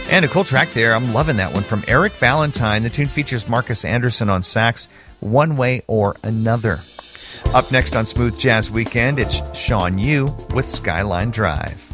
And a cool track there. I'm loving that one from Eric Valentine. The tune features Marcus Anderson on sax, One Way or Another. Up next on Smooth Jazz Weekend, it's Sean Yu with Skyline Drive.